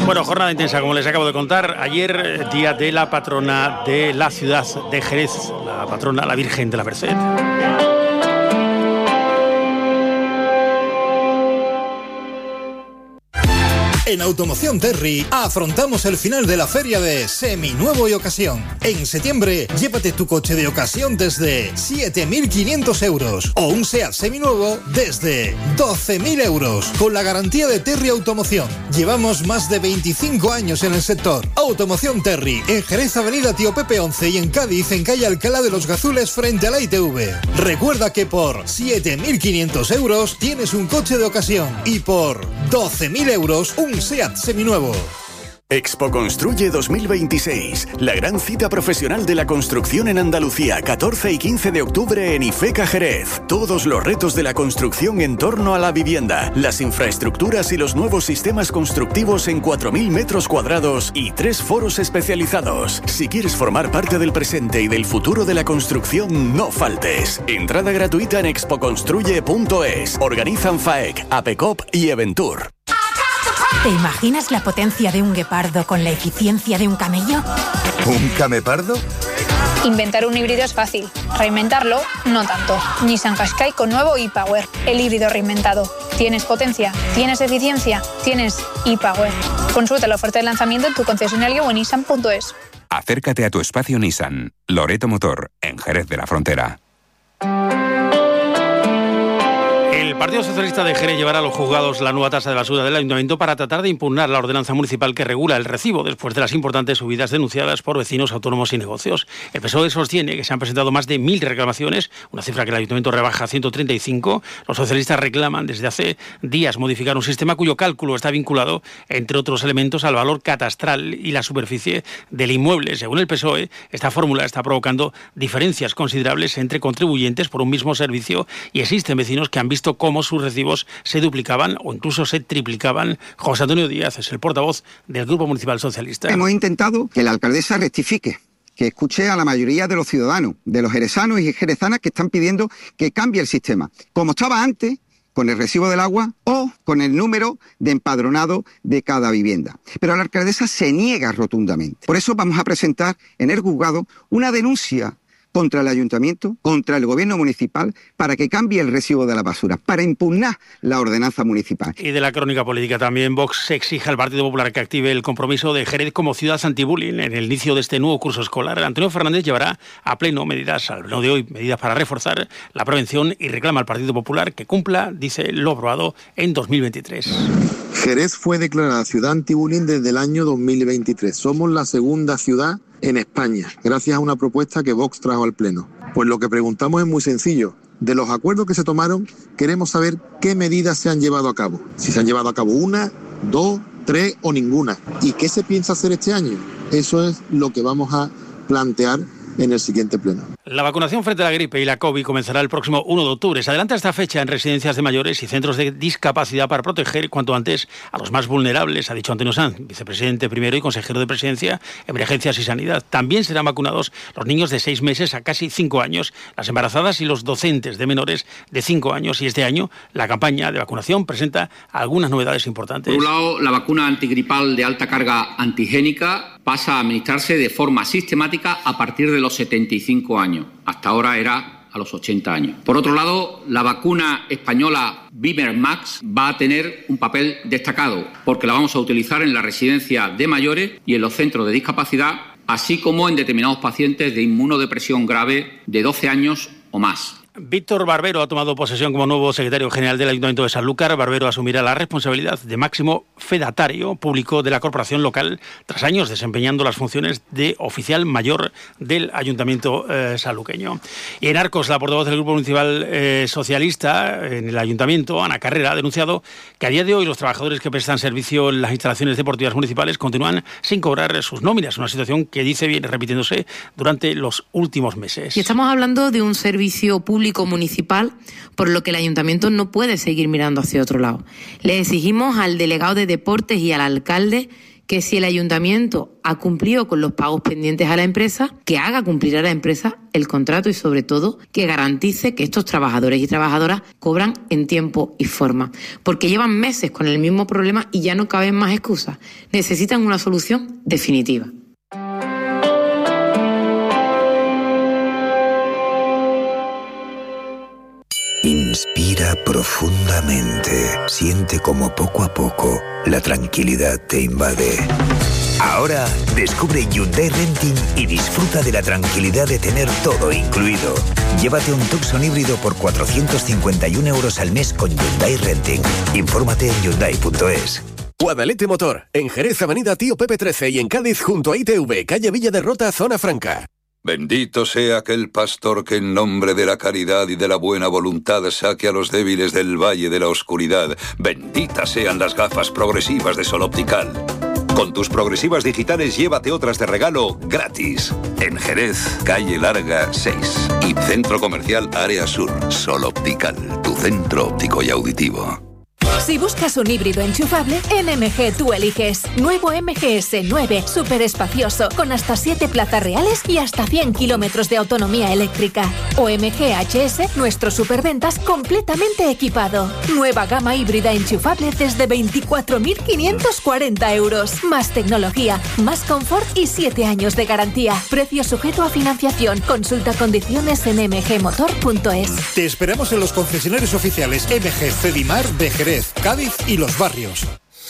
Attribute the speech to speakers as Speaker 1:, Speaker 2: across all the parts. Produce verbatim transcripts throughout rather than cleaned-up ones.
Speaker 1: Bueno, jornada intensa, como les acabo de contar. Ayer, día de la patrona de la ciudad de Jerez, la patrona, la Virgen de la Merced.
Speaker 2: En Automoción Terry afrontamos el final de la feria de Seminuevo y Ocasión. En septiembre, llévate tu coche de ocasión desde siete mil quinientos euros o un SEAT seminuevo desde doce mil euros. Con la garantía de Terry Automoción. Llevamos más de veinticinco años en el sector. Automoción Terry, en Jerez, Avenida Tío Pepe once, y en Cádiz, en calle Alcalá de los Gazules, frente a la I T V. Recuerda que por siete mil quinientos euros tienes un coche de ocasión y por doce mil euros un SEAT seminuevo.
Speaker 3: Expo Construye dos mil veintiséis, la gran cita profesional de la construcción en Andalucía, catorce y quince de octubre en IFECA Jerez. Todos los retos de la construcción en torno a la vivienda, las infraestructuras y los nuevos sistemas constructivos en cuatro mil metros cuadrados y tres foros especializados. Si quieres formar parte del presente y del futuro de la construcción, no faltes. Entrada gratuita en expo construye punto es. Organizan FAEC, APECOP y Eventur.
Speaker 4: ¿Te imaginas la potencia de un guepardo con la eficiencia de un camello?
Speaker 5: ¿Un camepardo?
Speaker 6: Inventar un híbrido es fácil, reinventarlo no tanto. Nissan Qashqai con nuevo e-Power, el híbrido reinventado. ¿Tienes potencia? ¿Tienes eficiencia? ¿Tienes e-Power? Consulta la oferta de lanzamiento en tu concesionario o en nissan punto es.
Speaker 7: Acércate a tu espacio Nissan. Loreto Motor, en Jerez de la Frontera.
Speaker 1: El Partido Socialista de Jerez llevará a los juzgados la nueva tasa de basura del Ayuntamiento para tratar de impugnar la ordenanza municipal que regula el recibo después de las importantes subidas denunciadas por vecinos, autónomos y negocios. El P S O E sostiene que se han presentado más de mil reclamaciones, una cifra que el Ayuntamiento rebaja a ciento treinta y cinco. Los socialistas reclaman desde hace días modificar un sistema cuyo cálculo está vinculado, entre otros elementos, al valor catastral y la superficie del inmueble. Según el P S O E, esta fórmula está provocando diferencias considerables entre contribuyentes por un mismo servicio y existen vecinos que han visto cómo sus recibos se duplicaban o incluso se triplicaban. José Antonio Díaz es el portavoz del Grupo Municipal Socialista.
Speaker 8: Hemos intentado que la alcaldesa rectifique, que escuche a la mayoría de los ciudadanos, de los jerezanos y jerezanas que están pidiendo que cambie el sistema, como estaba antes, con el recibo del agua o con el número de empadronado de cada vivienda. Pero la alcaldesa se niega rotundamente. Por eso vamos a presentar en el juzgado una denuncia contra el Ayuntamiento, contra el Gobierno municipal, para que cambie el recibo de la basura, para impugnar la ordenanza municipal.
Speaker 1: Y de la crónica política también, Vox exige al Partido Popular que active el compromiso de Jerez como ciudad antibullying en el inicio de este nuevo curso escolar. Antonio Fernández llevará a pleno medidas, al pleno de hoy, medidas para reforzar la prevención y reclama al Partido Popular que cumpla, dice, lo aprobado en dos mil veintitrés.
Speaker 9: Jerez fue declarada ciudad antibullying desde el año dos mil veintitrés. Somos la segunda ciudad en España, gracias a una propuesta que Vox trajo al Pleno. Pues lo que preguntamos es muy sencillo. De los acuerdos que se tomaron, queremos saber qué medidas se han llevado a cabo. Si se han llevado a cabo una, dos, tres o ninguna. ¿Y qué se piensa hacer este año? Eso es lo que vamos a plantear en el siguiente pleno.
Speaker 1: La vacunación frente a la gripe y la COVID comenzará el próximo uno de octubre. Se adelanta esta fecha en residencias de mayores y centros de discapacidad para proteger cuanto antes a los más vulnerables, ha dicho Antonio Sanz, vicepresidente primero y consejero de Presidencia, Emergencias y Sanidad. También serán vacunados los niños de seis meses a casi cinco años, las embarazadas y los docentes de menores de cinco años. Y este año la campaña de vacunación presenta algunas novedades importantes.
Speaker 10: Por un lado, la vacuna antigripal de alta carga antigénica pasa a administrarse de forma sistemática a partir de los setenta y cinco años. Hasta ahora era a los ochenta años. Por otro lado, la vacuna española Bimermax va a tener un papel destacado porque la vamos a utilizar en la residencia de mayores y en los centros de discapacidad, así como en determinados pacientes de inmunodepresión grave de doce años o más.
Speaker 1: Víctor Barbero ha tomado posesión como nuevo secretario general del Ayuntamiento de Sanlúcar. Barbero asumirá la responsabilidad de máximo fedatario público de la corporación local tras años desempeñando las funciones de oficial mayor del Ayuntamiento eh, sanluqueño. Y en Arcos, la portavoz del Grupo Municipal eh, Socialista en el Ayuntamiento, Ana Carrera, ha denunciado que a día de hoy los trabajadores que prestan servicio en las instalaciones deportivas municipales continúan sin cobrar sus nóminas, una situación que dice viene repitiéndose durante los últimos meses.
Speaker 11: Y estamos hablando de un servicio público municipal, por lo que el Ayuntamiento no puede seguir mirando hacia otro lado. Le exigimos al delegado de Deportes y al alcalde que si el ayuntamiento ha cumplido con los pagos pendientes a la empresa, que haga cumplir a la empresa el contrato y, sobre todo, que garantice que estos trabajadores y trabajadoras cobran en tiempo y forma. Porque llevan meses con el mismo problema y ya no caben más excusas. Necesitan una solución definitiva.
Speaker 12: Inspira profundamente. Siente como poco a poco la tranquilidad te invade. Ahora descubre Hyundai Renting y disfruta de la tranquilidad de tener todo incluido. Llévate un Tucson híbrido por cuatrocientos cincuenta y un euros al mes con Hyundai Renting. Infórmate en hyundai punto es.
Speaker 13: Guadalete Motor, en Jerez, Avenida Tío Pepe trece, y en Cádiz junto a I T V, calle Villa de Rota, Zona Franca.
Speaker 14: Bendito sea aquel pastor que en nombre de la caridad y de la buena voluntad saque a los débiles del valle de la oscuridad. Benditas sean las gafas progresivas de Sol Optical. Con tus progresivas digitales llévate otras de regalo gratis. En Jerez, calle Larga seis y Centro Comercial Área Sur. Sol Optical, tu centro óptico y auditivo.
Speaker 4: Si buscas un híbrido enchufable, en M G tú eliges. Nuevo M G S nueve, súper espacioso, con hasta siete plazas reales y hasta cien kilómetros de autonomía eléctrica. O M G H S, nuestro superventas completamente equipado. Nueva gama híbrida enchufable desde veinticuatro mil quinientos cuarenta euros. Más tecnología, más confort y siete años de garantía. Precio sujeto a financiación. Consulta condiciones en m g motor punto es.
Speaker 2: Te esperamos en los concesionarios oficiales M G Cedimar de Jerez, Cádiz y Los Barrios.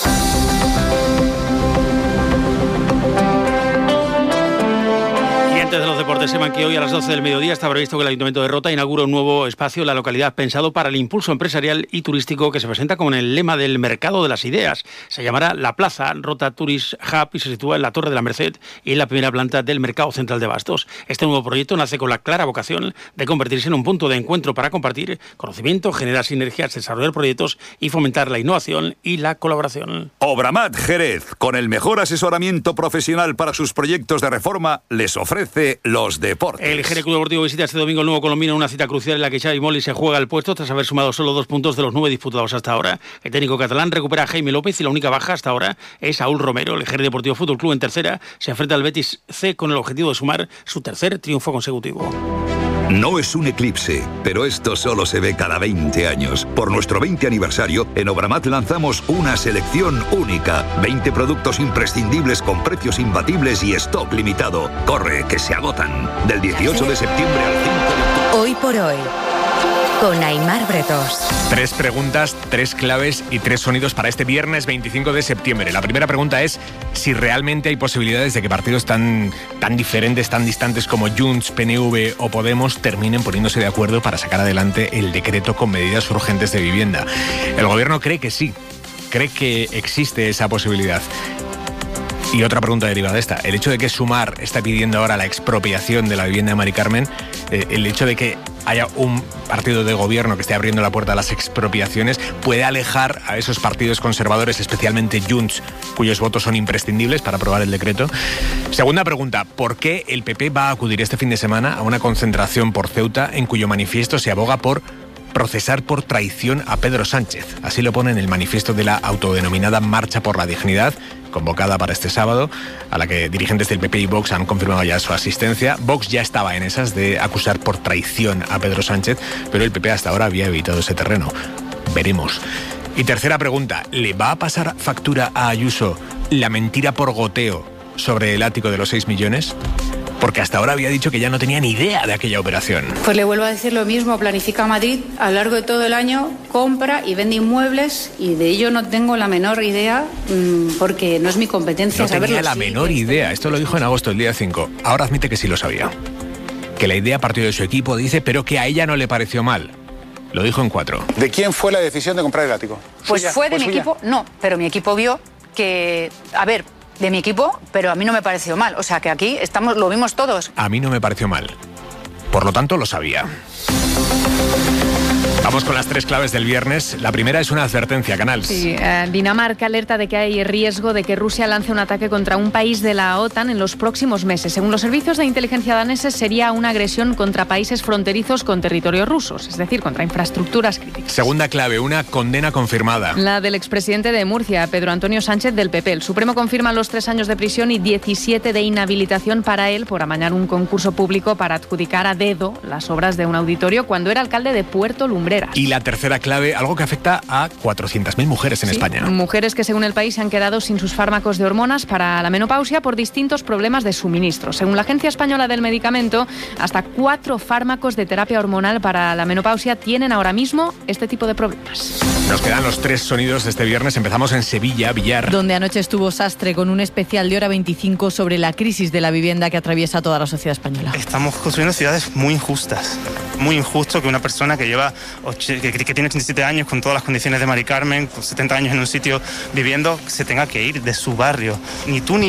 Speaker 1: Antes de los deportes, sepan que hoy a las doce del mediodía está previsto que el Ayuntamiento de Rota inaugure un nuevo espacio en la localidad pensado para el impulso empresarial y turístico que se presenta con el lema del mercado de las ideas. Se llamará La Plaza Rota Tourist Hub y se sitúa en la Torre de la Merced y en la primera planta del Mercado Central de Bastos. Este nuevo proyecto nace con la clara vocación de convertirse en un punto de encuentro para compartir conocimiento, generar sinergias, desarrollar proyectos y fomentar la innovación y la colaboración.
Speaker 15: Obramat Jerez, con el mejor asesoramiento profesional para sus proyectos de reforma, les ofrece los deportes.
Speaker 1: El Jerez Club Deportivo visita este domingo el nuevo colombino en una cita crucial en la que Xavi Molli se juega el puesto tras haber sumado solo dos puntos de los nueve disputados hasta ahora. El técnico catalán recupera a Jaime López y la única baja hasta ahora es Saúl Romero. El Jerez Deportivo Fútbol Club en tercera se enfrenta al Betis C con el objetivo de sumar su tercer triunfo consecutivo.
Speaker 15: No es un eclipse, pero esto solo se ve cada veinte años. Por nuestro veinte aniversario, en Obramat lanzamos una selección única. veinte productos imprescindibles con precios imbatibles y stock limitado. Corre, que se agotan. Del dieciocho de septiembre al cinco de octubre.
Speaker 16: Hoy por hoy, con Aimar Bretos.
Speaker 17: Tres preguntas, tres claves y tres sonidos para este viernes veinticinco de septiembre. La primera pregunta es si realmente hay posibilidades de que partidos tan, tan diferentes, tan distantes como Junts, P N V o Podemos terminen poniéndose de acuerdo para sacar adelante el decreto con medidas urgentes de vivienda. El gobierno cree que sí, cree que existe esa posibilidad. Y otra pregunta derivada de esta, el hecho de que Sumar está pidiendo ahora la expropiación de la vivienda de Mari Carmen, eh, el hecho de que haya un partido de gobierno que esté abriendo la puerta a las expropiaciones, puede alejar a esos partidos conservadores, especialmente Junts, cuyos votos son imprescindibles para aprobar el decreto. Segunda pregunta, ¿por qué el P P va a acudir este fin de semana a una concentración por Ceuta en cuyo manifiesto se aboga por procesar por traición a Pedro Sánchez? Así lo pone en el manifiesto de la autodenominada Marcha por la Dignidad, convocada para este sábado, a la que dirigentes del P P y Vox han confirmado ya su asistencia. Vox ya estaba en esas de acusar por traición a Pedro Sánchez, pero el P P hasta ahora había evitado ese terreno. Veremos. Y tercera pregunta, ¿le va a pasar factura a Ayuso la mentira por goteo sobre el ático de los seis millones? Porque hasta ahora había dicho que ya no tenía ni idea de aquella operación.
Speaker 18: Pues le vuelvo a decir lo mismo, planifica Madrid a lo largo de todo el año, compra y vende inmuebles y de ello no tengo la menor idea porque no es mi competencia
Speaker 17: no
Speaker 18: saberlo.
Speaker 17: No tenía la
Speaker 18: sí,
Speaker 17: menor idea, esto lo dijo en agosto, el día cinco. Ahora admite que sí lo sabía. Que la idea partió de su equipo, dice, pero que a ella no le pareció mal. Lo dijo en cuatro.
Speaker 19: ¿De quién fue la decisión de comprar el ático?
Speaker 18: Pues
Speaker 19: ¿Suya?
Speaker 18: fue de
Speaker 19: ¿Fue
Speaker 18: mi
Speaker 19: suya?
Speaker 18: equipo, no, pero mi equipo vio que, a ver, de mi equipo, pero a mí no me pareció mal. O sea que aquí estamos, lo vimos todos.
Speaker 17: A mí no me pareció mal. Por lo tanto, lo sabía. Vamos con las tres claves del viernes. La primera es una advertencia, Canals.
Speaker 20: Sí, eh, Dinamarca alerta de que hay riesgo de que Rusia lance un ataque contra un país de la OTAN en los próximos meses. Según los servicios de inteligencia daneses, sería una agresión contra países fronterizos con territorios rusos, es decir, contra infraestructuras críticas.
Speaker 17: Segunda clave, una condena confirmada.
Speaker 20: La del expresidente de Murcia, Pedro Antonio Sánchez, del P P. El Supremo confirma los tres años de prisión y diecisiete de inhabilitación para él por amañar un concurso público para adjudicar a dedo las obras de un auditorio cuando era alcalde de Puerto Lumbreras.
Speaker 17: Y la tercera clave, algo que afecta a cuatrocientas mil mujeres en
Speaker 20: sí,
Speaker 17: España.
Speaker 20: Mujeres que según el país se han quedado sin sus fármacos de hormonas para la menopausia por distintos problemas de suministro. Según la Agencia Española del Medicamento, hasta cuatro fármacos de terapia hormonal para la menopausia tienen ahora mismo este tipo de problemas.
Speaker 17: Nos quedan los tres sonidos de este viernes. Empezamos en Sevilla, Villar.
Speaker 21: Donde anoche estuvo Sastre con un especial de Hora veinticinco sobre la crisis de la vivienda que atraviesa toda la sociedad española.
Speaker 22: Estamos construyendo ciudades muy injustas. Muy injusto que una persona que lleva que, que tiene ochenta y siete años con todas las condiciones de Mari Carmen, con setenta años en un sitio viviendo, se tenga que ir de su barrio. Ni tú ni